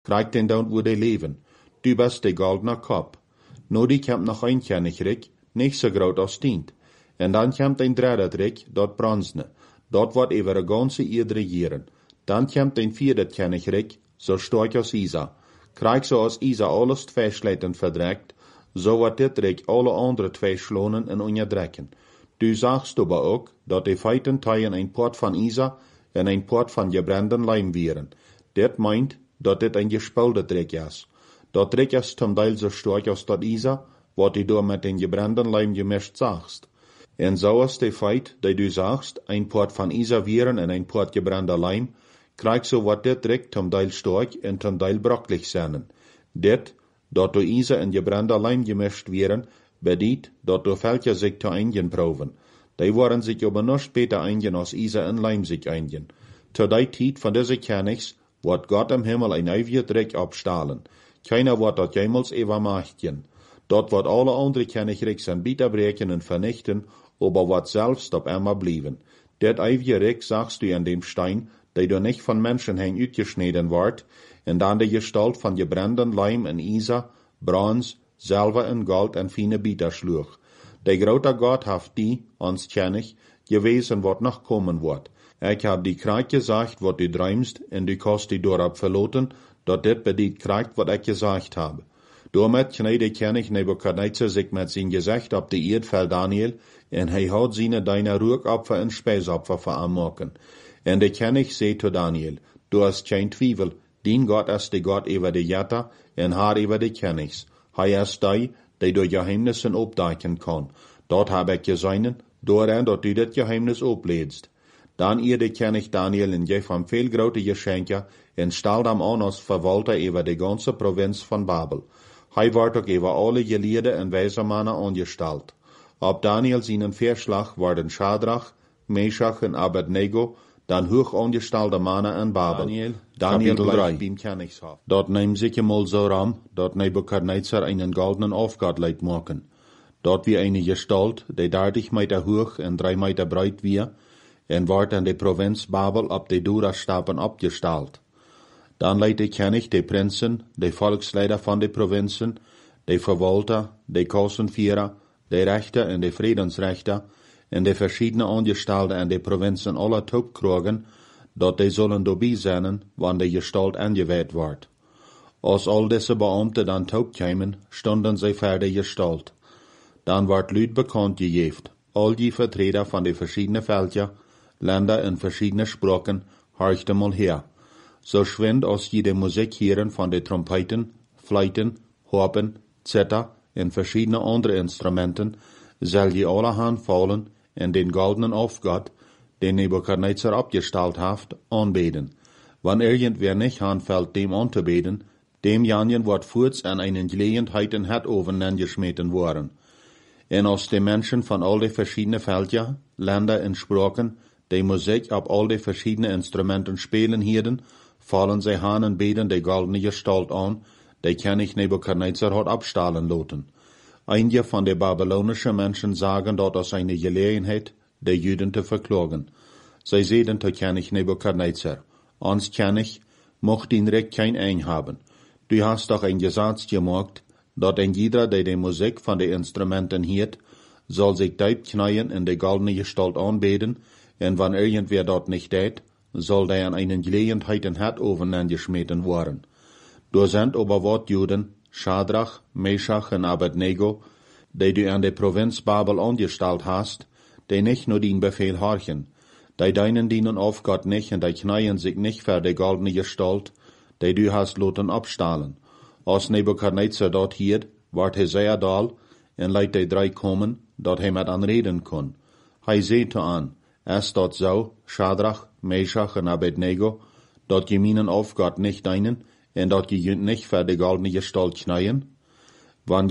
Krijg den dan wo de leven. Du bist de goldene kop. Nou die komt nog een kennigrik, niet zo groot als dient. En dan komt een derde rik, dat bronzene. Dat wordt over de ganze eerd regeren. Dan komt een vierde kennigrik, zo sterk als Isa. Krijg zoals Isa alles twee slechten verdrekt, zo wordt dit rik alle andere twee schlonen en onderdrekken. Du zagst aber ook, dat de feiten tijden een poort van Isa en een poort van gebranden lijm wieren. Dit meint, dat dit een gespulde rik is. Dat rik is zum Teil so sterk als dat Isa, wat du door met den gebranden lijm gemischt zagst. En zo is de feit, dat du zagst, een poort van Isa wieren en een poort gebrande lijm, krijg zo wat dit rik zum Teil sterk en zum Teil brokkelig zijn. Dit, dat door Isa en gebrande lijm gemischt wieren, bedient, dat door welke zich te einigen proeven. Die worden zich aber noch beter einigen als Isa en lijm zich einigen. Zu die tijd van deze kennigs, wordt God im Himmel ein eeuwig Dreck abstahlen. Keiner wird dort jemals übermachten. Dort wird alle andere Königreichs an Bieter breken und vernichten, aber wird selbst auf einmal blieben. Det ewige Reich sagst du an dem Stein, der du nicht von Menschen hin utgeschnitten wird, und an der Gestalt von gebrannten Leim en Isa, Bronze, Silber en Gold en fine Bieter schlug. Der grote Gott haft die, ons kennig, gewesen wat noch kommen wird. Ich hab die Krieg gesagt, wat du träumst, und du kannst die dorab verloten, dat dit bedient krijgt wat ik gezegd heb. Daarmet knijde König Nebukadnezar zich met zijn gezicht op de eerd van Daniel, en hij had zijn deine Ruhopfer en Speisopfer veranmaken. En de König zei tot Daniel, du hast geen twijfel, dien God is de God over de Jetta, en haar over de Königs. Hij is die door geheimnissen opduiken kan. Dat heb ik gezien, doorheen dat du dit geheimnis opleedst. Dan eerde König Daniel en gaf hem veel grote geschenken en stelde hem aan als verwalter over de ganze provincie van Babel. Hij werd ook over alle geleerden en wijze mannen aangesteld. Op Daniel zijn Vorschlag worden Shadrach, Meshach en Abednego, dan hoog aangestelde mannen in Babel. Daniel 3. Dat neemt zich eenmaal zo ram, dat Nebukadnezar einen goldenen Aufgott leidt maken. Dat wie eine Gestalt, die 30 Meter hoog en 3 Meter breit wie, en wordt in de provincie Babel op de Dura-stapen opgesteld. Dan leidt de König de Prinzen, de Volksleider van de provincien, de Verwalter, de Kassenvierer, de Rechter en de Friedensrechter, en de verschiedene Angestellten in de provincien alle toekrogen, dat die zullen dobie zijn, wanneer de Gestalt aangeweid wordt. Als al deze Beamten dan toekkwamen, stonden zij voor de Gestalt. Dan wordt luid bekend gegeven, al die Vertreter van de verschiedene Völker, Länder en verschiedene Sprachen, horchte mal her. So schwind als je de Musik hören von de Trompeten, Fleiten, Harpen, Zither en verschiedene andere Instrumenten, zal je allerhand fallen en den goldenen Aufgott, den Nebukadnezar abgestalt haft, anbeten. Wann irgendwer nicht anfällt, dem anzubeten, dem janjen wordt voorts an einen Gelegenheit in het oven geschmeten worden. En als de Menschen von all de verschiedene Völker, Länder en Sprachen, die Musik op al de verschiedene Instrumenten spelen hielden, fallen zij aan en beten de goldene Gestalt aan, die König Nebukadnezar hat abstahlen laten. Einige von de babylonischen Menschen sagen dort aus eine Gelegenheit, de Juden te verklagen. Zij zeiden tot König Nebukadnezar, ons König, mocht din Recht kein Ein haben. Du hast doch ein Gesetz gemacht, dat ein jeder, der de Musik von de Instrumenten hiert, soll sich diep knien in de goldene Gestalt anbeten, en wann irgendwer dort nicht tät, soll der an einen Gelegenheit in het oven geschmeten worden. Du sind aber wat Juden, Shadrach, Meshach en Abednego, die du an de Provinz Babel angestellt hast, die nicht nur den Befehl horchen, die deinen dienen auf Gott nicht und die knien sich nicht für die goldene Gestalt, die du hast loten abstahlen. Als Nebukadnezar dort hiert, ward hij sehr dal, en leidt die 3 kommen, dat hij met anreden kon. Hij zei aan, es dat zo, Shadrach, Meshach en Abednego, dat je minen auf Gott nicht deinen, en dat je nicht für die goldene Gestalt knien? Wann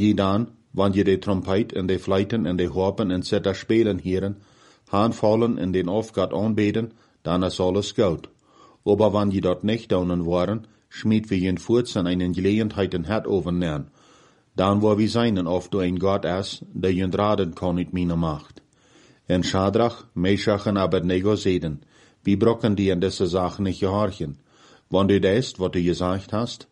je de Trompet en de Fleiten en de Harpen en Zither spelen hieren, fallen en den auf Gott anbeten, dann ist alles gut. Aber wann je dort nicht daunen waren, schmied wir jen furz an einen Gelegenheit in het overnehmen. Dan wo wir seinen, of du ein Gott ist, der jen raden kann mit meiner Macht. En Shadrach, Meshach en Abednego zeiden, wie brocken die an diese Sachen nicht gehorchen. Wann du das, was du gesagt hast,